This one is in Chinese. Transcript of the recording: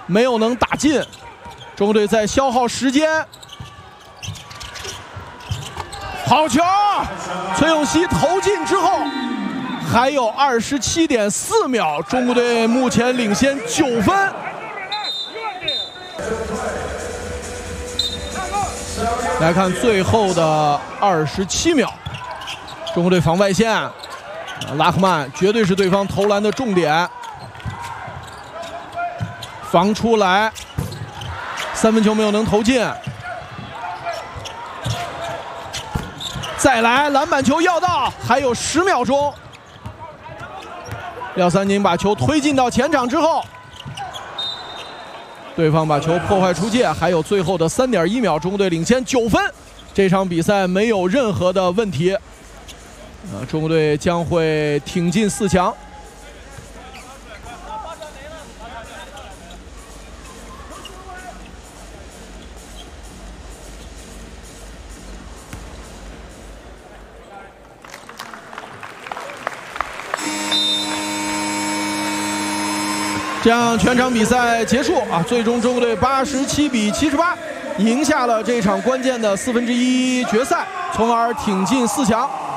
没有能打进，中国队在消耗时间。好球！崔永熙投进之后，还有27.4秒，中国队目前领先9分。来看最后的27秒，中国队防外线，拉克曼绝对是对方投篮的重点，防出来，3分球没有能投进。再来篮板球要到，还有10秒钟。廖三金把球推进到前场之后，对方把球破坏出界，还有最后的3.1秒，中国队领先9分。这场比赛没有任何的问题，中国队将会挺进4强。这样全场比赛结束啊，最终中国队87-78赢下了这场关键的1/4决赛，从而挺进4强。